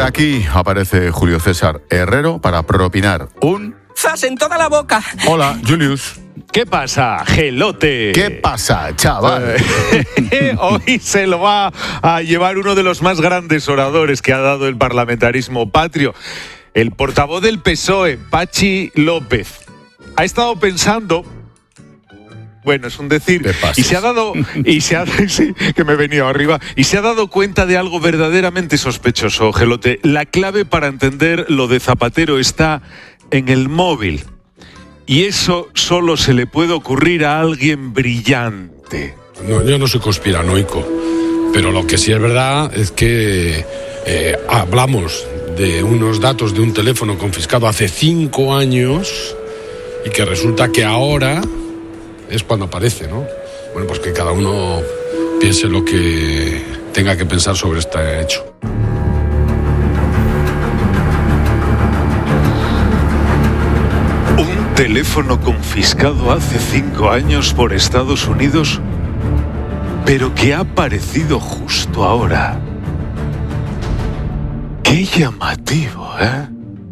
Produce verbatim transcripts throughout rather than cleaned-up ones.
aquí aparece Julio César Herrero para propinar un... ¡zas en toda la boca! Hola, Julius. ¿Qué pasa, gelote? ¿Qué pasa, chaval? Hoy se lo va a llevar uno de los más grandes oradores que ha dado el parlamentarismo patrio, el portavoz del P S O E, Patxi López. Ha estado pensando... Bueno, es un decir, y se ha dado, y se ha, sí, que me he venido arriba, y se ha dado cuenta de algo verdaderamente sospechoso, gelote. La clave para entender lo de Zapatero está en el móvil. Y eso solo se le puede ocurrir a alguien brillante. No, yo no soy conspiranoico, pero lo que sí es verdad es que eh, hablamos de unos datos de un teléfono confiscado hace cinco años y que resulta que ahora es cuando aparece, ¿no? Bueno, pues que cada uno piense lo que tenga que pensar sobre este hecho. Un teléfono confiscado hace cinco años por Estados Unidos, pero que ha aparecido justo ahora. Qué llamativo, ¿eh?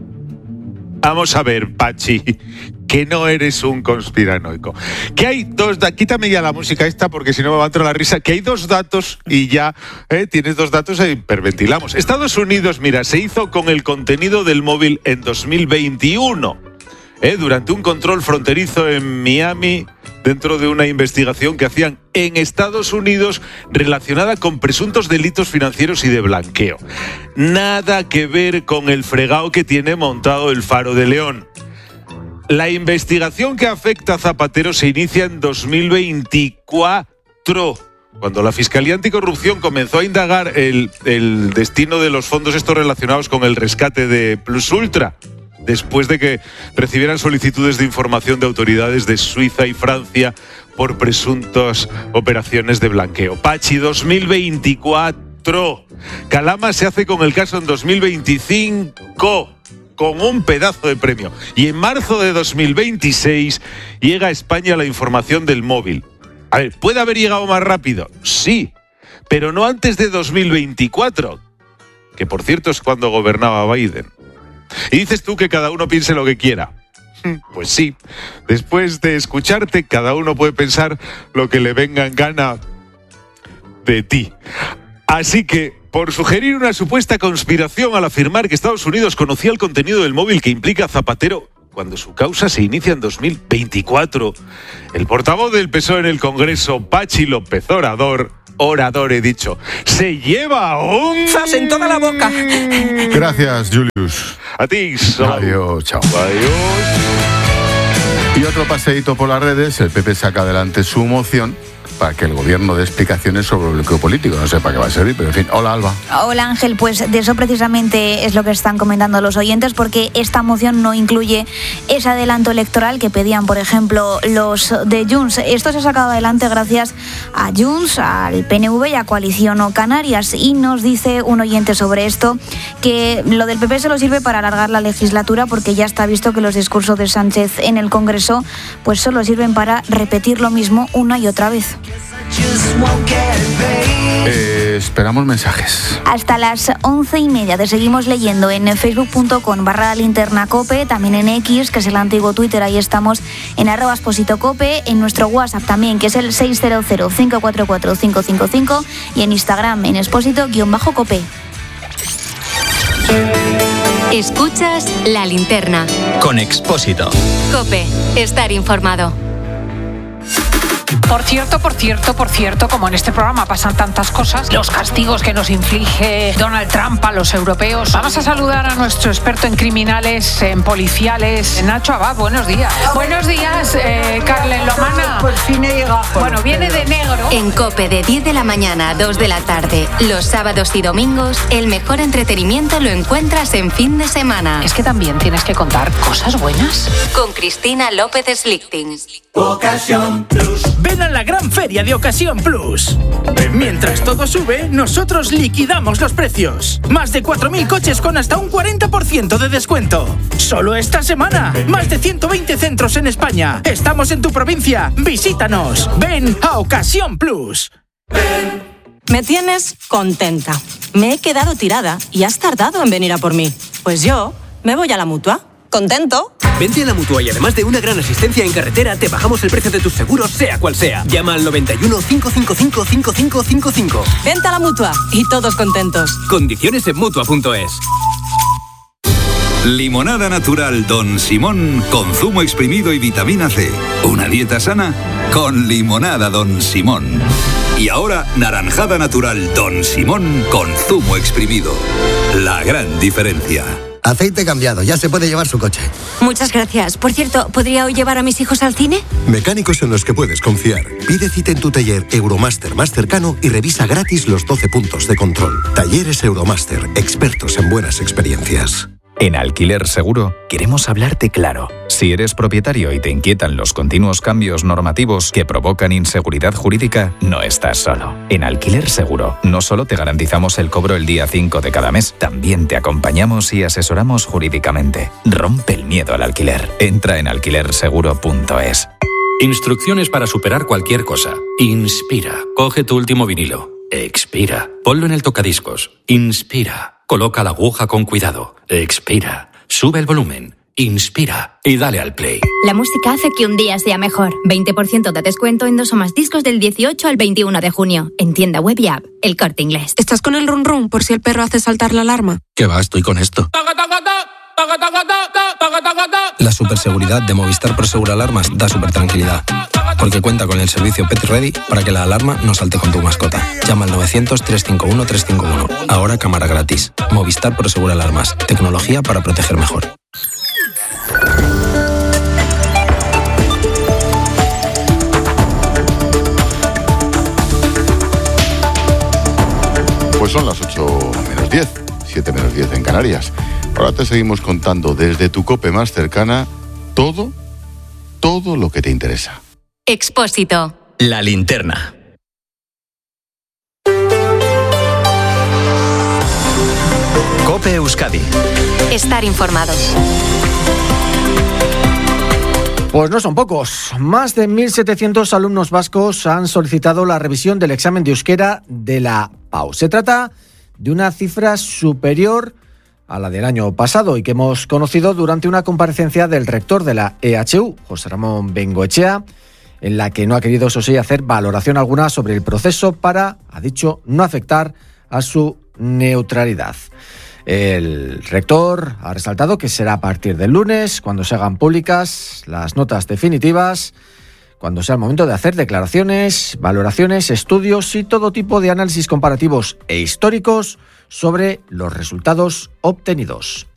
Vamos a ver, Pachi, que no eres un conspiranoico. Que hay dos... Da- Quítame ya la música esta porque si no me va a entrar la risa. Que hay dos datos y ya eh, tienes dos datos e hiperventilamos. Estados Unidos, mira, se hizo con el contenido del móvil en dos mil veintiuno. Eh, durante un control fronterizo en Miami, dentro de una investigación que hacían en Estados Unidos relacionada con presuntos delitos financieros y de blanqueo. Nada que ver con el fregado que tiene montado el Faro de León. La investigación que afecta a Zapatero se inicia en dos mil veinticuatro, cuando la Fiscalía Anticorrupción comenzó a indagar el, el destino de los fondos estos relacionados con el rescate de Plus Ultra, después de que recibieran solicitudes de información de autoridades de Suiza y Francia por presuntas operaciones de blanqueo. Pachi, dos mil veinticuatro. Calama se hace con el caso en dos mil veinticinco, con un pedazo de premio. Y en marzo de dos mil veintiséis llega a España la información del móvil. A ver, ¿puede haber llegado más rápido? Sí, pero no antes de dos mil veinticuatro, que por cierto es cuando gobernaba Biden. Y dices tú que cada uno piense lo que quiera. Pues sí, después de escucharte, cada uno puede pensar lo que le venga en gana de ti. Así que, por sugerir una supuesta conspiración al afirmar que Estados Unidos conocía el contenido del móvil que implica a Zapatero cuando su causa se inicia en dos mil veinticuatro, el portavoz del P S O E en el Congreso, Patxi López Orador, orador he dicho, se lleva un... ¡zas en toda la boca! Gracias, Julius. A ti, Adiós, chao. Adiós. Y otro paseíto por las redes, el P P saca adelante su moción para que el gobierno dé explicaciones sobre el bloqueo político. No sé para qué va a servir, pero en fin. Hola, Alba. Hola, Ángel. Pues de eso precisamente es lo que están comentando los oyentes, porque esta moción no incluye ese adelanto electoral que pedían, por ejemplo, los de Junts. Esto se ha sacado adelante gracias a Junts, al P N V y a Coalición o Canarias. Y nos dice un oyente sobre esto que lo del P P solo sirve para alargar la legislatura, porque ya está visto que los discursos de Sánchez en el Congreso pues solo sirven para repetir lo mismo una y otra vez. Eh, esperamos mensajes. Hasta las once y media te seguimos leyendo en facebook punto com barra linterna cope, también en X, que es el antiguo Twitter, ahí estamos en arroba exposito cope, en nuestro WhatsApp también, que es el seis cero cero, cinco cuatro cuatro, cinco cinco cinco, y en Instagram en expósito-cope. Escuchas La Linterna. Con Expósito. Cope, estar informado. Por cierto, por cierto, por cierto, como en este programa pasan tantas cosas, los castigos que nos inflige Donald Trump a los europeos. Vamos a saludar a nuestro experto en criminales, en policiales, Nacho Abad. Buenos días. Buenos días, eh, Carlen Lomana. Por fin he llegado. Bueno, viene de negro. En Cope, de diez de la mañana a dos de la tarde, los sábados y domingos, el mejor entretenimiento lo encuentras en fin de semana. Es que también tienes que contar cosas buenas. Con Cristina López Slichting. Ocasión Plus. Ven a la gran feria de Ocasión Plus. Mientras todo sube, nosotros liquidamos los precios. Más de cuatro mil coches con hasta un cuarenta por ciento de descuento. Solo esta semana. Más de ciento veinte centros en España. Estamos en tu provincia. Visítanos. Ven a Ocasión Plus. Ven. Me tienes contenta. Me he quedado tirada y has tardado en venir a por mí. Pues yo me voy a la Mutua. ¿Contento? Vente a la Mutua y además de una gran asistencia en carretera, te bajamos el precio de tus seguros, sea cual sea. Llama al noventa y uno, cinco cinco cinco, cinco cinco cinco cinco. Vente a la Mutua y todos contentos. Condiciones en Mutua punto es. Limonada natural Don Simón con zumo exprimido y vitamina C. Una dieta sana con limonada Don Simón. Y ahora naranjada natural Don Simón con zumo exprimido. La gran diferencia. Aceite cambiado, ya se puede llevar su coche. Muchas gracias. Por cierto, ¿podría hoy llevar a mis hijos al cine? Mecánicos en los que puedes confiar. Pide cita en tu taller Euromaster más cercano y revisa gratis los doce puntos de control. Talleres Euromaster, expertos en buenas experiencias. En Alquiler Seguro queremos hablarte claro. Si eres propietario y te inquietan los continuos cambios normativos que provocan inseguridad jurídica, no estás solo. En Alquiler Seguro no solo te garantizamos el cobro el día cinco de cada mes, también te acompañamos y asesoramos jurídicamente. Rompe el miedo al alquiler. Entra en alquiler seguro punto es. Instrucciones para superar cualquier cosa. Inspira. Coge tu último vinilo. Expira. Ponlo en el tocadiscos. Inspira. Coloca la aguja con cuidado. Expira. Sube el volumen. Inspira. Y dale al play. La música hace que un día sea mejor. veinte por ciento de descuento en dos o más discos del dieciocho al veintiuno de junio. En tienda web y app. El Corte Inglés. ¿Estás con el run run por si el perro hace saltar la alarma? ¿Qué va? Estoy con esto. La superseguridad de Movistar Prosegur Alarmas da super tranquilidad. Porque cuenta con el servicio Pet Ready para que la alarma no salte con tu mascota. Llama al novecientos, trescientos cincuenta y uno, trescientos cincuenta y uno. Ahora cámara gratis. Movistar Prosegur Alarmas. Tecnología para proteger mejor. Pues son las ocho menos diez, siete menos diez en Canarias. Ahora te seguimos contando desde tu COPE más cercana todo, todo lo que te interesa. Expósito. La linterna. COPE Euskadi. Estar informado. Pues no son pocos. Más de mil setecientos alumnos vascos han solicitado la revisión del examen de euskera de la PAU. Se trata de una cifra superior a la del año pasado y que hemos conocido durante una comparecencia del rector de la E H U, José Ramón Bengoechea, en la que no ha querido, eso sí, hacer valoración alguna sobre el proceso para, ha dicho, no afectar a su neutralidad. El rector ha resaltado que será a partir del lunes, cuando se hagan públicas las notas definitivas, cuando sea el momento de hacer declaraciones, valoraciones, estudios y todo tipo de análisis comparativos e históricos sobre los resultados obtenidos.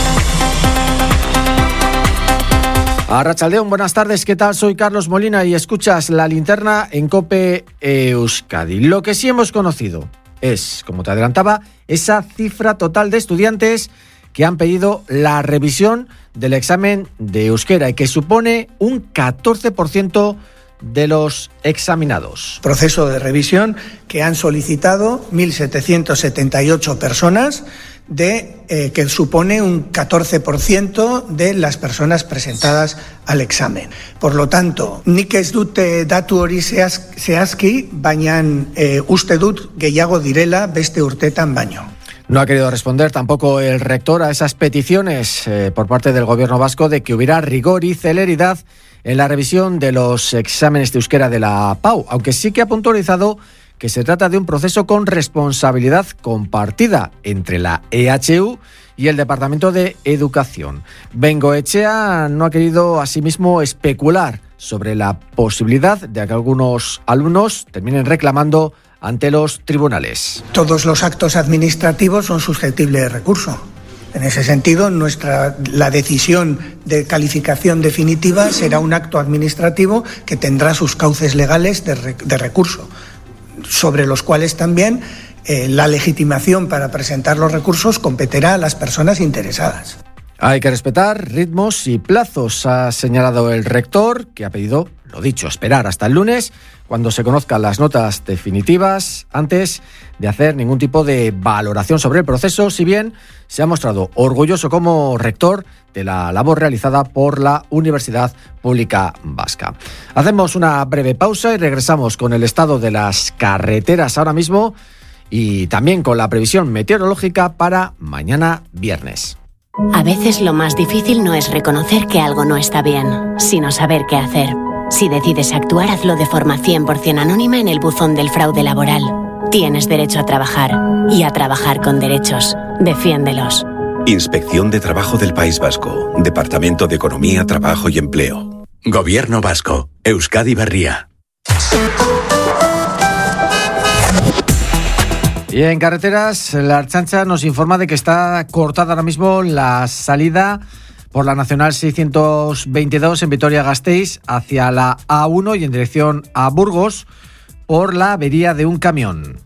Arratsaldeon, buenas tardes, ¿qué tal? Soy Carlos Molina y escuchas La Linterna en COPE Euskadi. Lo que sí hemos conocido es, como te adelantaba, esa cifra total de estudiantes que han pedido la revisión del examen de euskera y que supone un catorce por ciento de los examinados. Proceso de revisión que han solicitado mil setecientas setenta y ocho personas, de eh, que supone un catorce por ciento de las personas presentadas al examen. Por lo tanto, nik ez dute datu hori zehazki, baina eh, uste dut gehiago direla beste urtetan baino. No ha querido responder tampoco el rector a esas peticiones eh, por parte del gobierno vasco de que hubiera rigor y celeridad en la revisión de los exámenes de euskera de la PAU, aunque sí que ha puntualizado que se trata de un proceso con responsabilidad compartida entre la E H U y el Departamento de Educación. Bengoechea no ha querido asimismo especular sobre la posibilidad de que algunos alumnos terminen reclamando ante los tribunales. Todos los actos administrativos son susceptibles de recurso. En ese sentido, nuestra, la decisión de calificación definitiva será un acto administrativo que tendrá sus cauces legales de, de recurso, sobre los cuales también eh, la legitimación para presentar los recursos competirá a las personas interesadas. Hay que respetar ritmos y plazos, ha señalado el rector, que ha pedido lo dicho, esperar hasta el lunes, cuando se conozcan las notas definitivas, antes de hacer ningún tipo de valoración sobre el proceso, si bien se ha mostrado orgulloso como rector de la labor realizada por la Universidad Pública Vasca. Hacemos una breve pausa y regresamos con el estado de las carreteras ahora mismo y también con la previsión meteorológica para mañana viernes. A veces lo más difícil no es reconocer que algo no está bien, sino saber qué hacer. Si decides actuar, hazlo de forma cien por ciento anónima en el buzón del fraude laboral. Tienes derecho a trabajar y a trabajar con derechos. Defiéndelos. Inspección de Trabajo del País Vasco. Departamento de Economía, Trabajo y Empleo. Gobierno Vasco. Euskadi Berria. Y en carreteras, la Ertzaintza nos informa de que está cortada ahora mismo la salida por la Nacional seiscientos veintidós en Vitoria-Gasteiz hacia la A uno y en dirección a Burgos por la avería de un camión.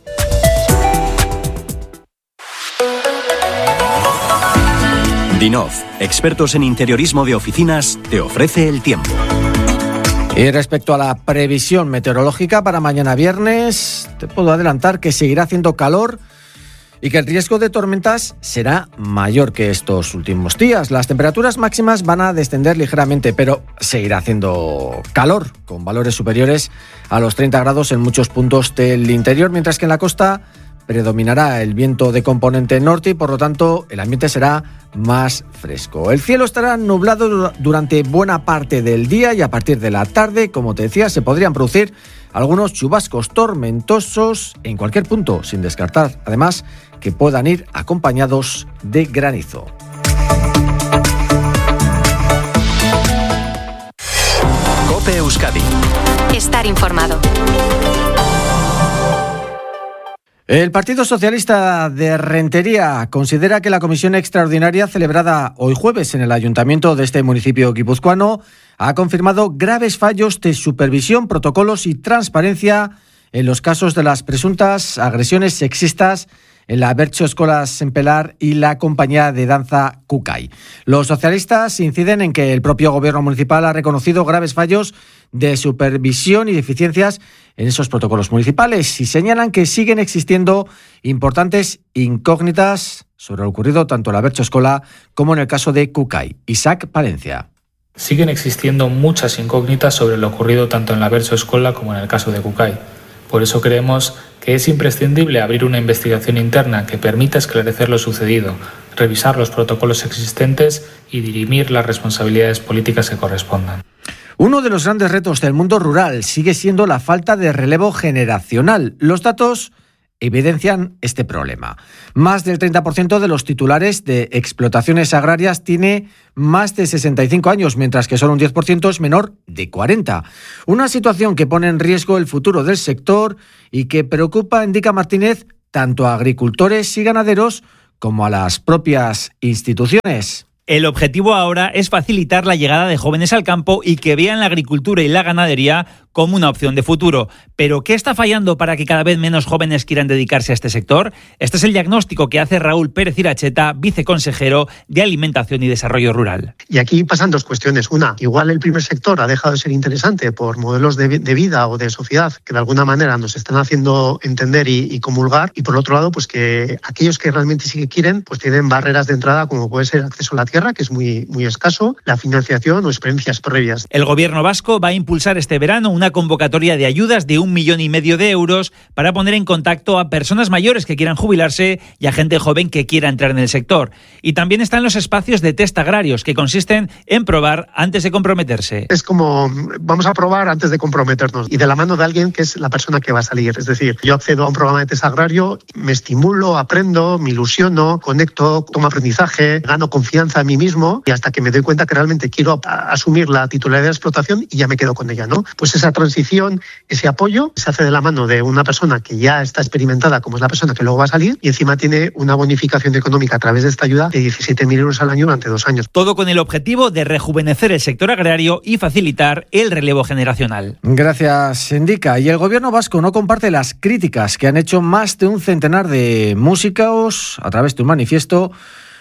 Dinov, expertos en interiorismo de oficinas, te ofrece el tiempo. Y respecto a la previsión meteorológica para mañana viernes, te puedo adelantar que seguirá haciendo calor y que el riesgo de tormentas será mayor que estos últimos días. Las temperaturas máximas van a descender ligeramente, pero seguirá haciendo calor, con valores superiores a los treinta grados en muchos puntos del interior, mientras que en la costa predominará el viento de componente norte y por lo tanto el ambiente será más fresco. El cielo estará nublado durante buena parte del día y a partir de la tarde, como te decía, se podrían producir algunos chubascos tormentosos en cualquier punto, sin descartar además que puedan ir acompañados de granizo. COPE Euskadi. Estar informado. El Partido Socialista de Rentería considera que la comisión extraordinaria celebrada hoy jueves en el ayuntamiento de este municipio guipuzcoano ha confirmado graves fallos de supervisión, protocolos y transparencia en los casos de las presuntas agresiones sexistas en la Bertso Eskola Sempelar y la compañía de danza Kukai. Los socialistas inciden en que el propio gobierno municipal ha reconocido graves fallos de supervisión y deficiencias en esos protocolos municipales y señalan que siguen existiendo importantes incógnitas sobre lo ocurrido tanto en la Bertso Eskola como en el caso de Kukai. Isaac Palencia. Siguen existiendo muchas incógnitas sobre lo ocurrido tanto en la Bertso Eskola como en el caso de Kukai. Por eso creemos que es imprescindible abrir una investigación interna que permita esclarecer lo sucedido, revisar los protocolos existentes y dirimir las responsabilidades políticas que correspondan. Uno de los grandes retos del mundo rural sigue siendo la falta de relevo generacional. Los datos evidencian este problema. Más del treinta por ciento de los titulares de explotaciones agrarias tiene más de sesenta y cinco años, mientras que solo un diez por ciento es menor de cuarenta. Una situación que pone en riesgo el futuro del sector y que preocupa, indica Martínez, tanto a agricultores y ganaderos como a las propias instituciones. El objetivo ahora es facilitar la llegada de jóvenes al campo y que vean la agricultura y la ganadería como una opción de futuro. ¿Pero qué está fallando para que cada vez menos jóvenes quieran dedicarse a este sector? Este es el diagnóstico que hace Raúl Pérez Iracheta, viceconsejero de Alimentación y Desarrollo Rural. Y aquí pasan dos cuestiones. Una, igual el primer sector ha dejado de ser interesante por modelos de, de vida o de sociedad que de alguna manera nos están haciendo entender y, y comulgar. Y por otro lado, pues que aquellos que realmente sí que quieren, pues tienen barreras de entrada como puede ser el acceso a la tierra, que es muy, muy escaso, la financiación o experiencias previas. El gobierno vasco va a impulsar este verano una convocatoria de ayudas de un millón y medio de euros para poner en contacto a personas mayores que quieran jubilarse y a gente joven que quiera entrar en el sector. Y también están los espacios de test agrarios, que consisten en probar antes de comprometerse. Es como, vamos a probar antes de comprometernos, y de la mano de alguien que es la persona que va a salir. Es decir, yo accedo a un programa de test agrario, me estimulo, aprendo, me ilusiono, conecto, tomo aprendizaje, gano confianza en mí mismo, y hasta que me doy cuenta que realmente quiero a- asumir la titularidad de la explotación y ya me quedo con ella, ¿no? Pues esa transición, ese apoyo, se hace de la mano de una persona que ya está experimentada, como es la persona que luego va a salir, y encima tiene una bonificación económica a través de esta ayuda de diecisiete mil euros al año durante dos años. Todo con el objetivo de rejuvenecer el sector agrario y facilitar el relevo generacional. Gracias, indica. Y el gobierno vasco no comparte las críticas que han hecho más de un centenar de músicos a través de un manifiesto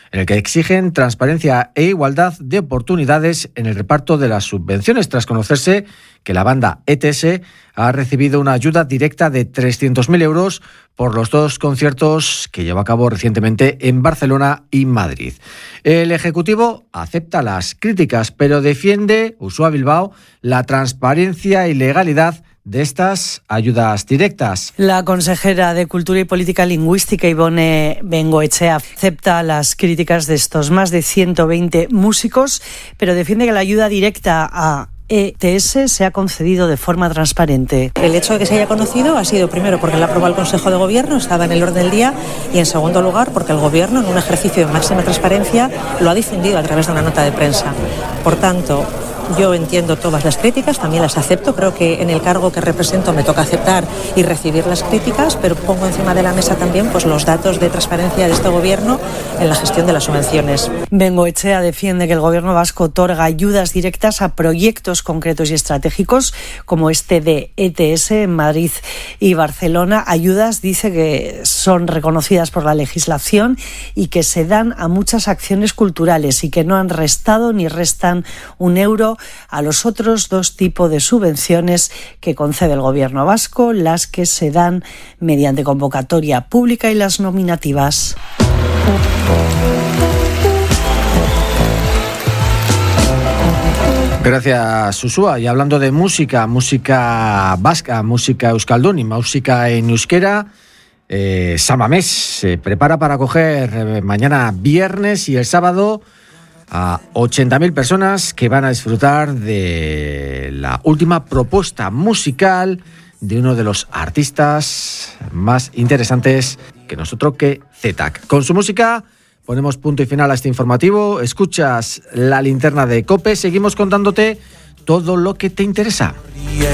en el que exigen transparencia e igualdad de oportunidades en el reparto de las subvenciones, tras conocerse que la banda E T S ha recibido una ayuda directa de trescientos mil euros por los dos conciertos que llevó a cabo recientemente en Barcelona y Madrid. El Ejecutivo acepta las críticas, pero defiende, Uxue Bilbao, la transparencia y legalidad de estas ayudas directas. La consejera de Cultura y Política Lingüística, Ibone Bengoechea, acepta las críticas de estos más de ciento veinte músicos, pero defiende que la ayuda directa a E T S se ha concedido de forma transparente. El hecho de que se haya conocido ha sido primero porque la aprobó el Consejo de Gobierno, estaba en el orden del día, y en segundo lugar porque el Gobierno, en un ejercicio de máxima transparencia, lo ha difundido a través de una nota de prensa. Por tanto, yo entiendo todas las críticas, también las acepto. Creo que en el cargo que represento me toca aceptar y recibir las críticas, pero pongo encima de la mesa también pues, los datos de transparencia de este Gobierno en la gestión de las subvenciones. Bengoechea defiende que el Gobierno vasco otorga ayudas directas a proyectos concretos y estratégicos como este de E T S en Madrid y Barcelona. Ayudas, dice, que son reconocidas por la legislación y que se dan a muchas acciones culturales y que no han restado ni restan un euro a los otros dos tipos de subvenciones que concede el Gobierno vasco, las que se dan mediante convocatoria pública y las nominativas. Gracias, Uxue. Y hablando de música, música vasca, música euskaldun y música en euskera, eh, San Mamés se prepara para acoger eh, mañana viernes y el sábado a ochenta mil personas que van a disfrutar de la última propuesta musical de uno de los artistas más interesantes que nosotros, que Z-Tac. Con su música ponemos punto y final a este informativo. Escuchas la linterna de COPE. Seguimos contándote todo lo que te interesa.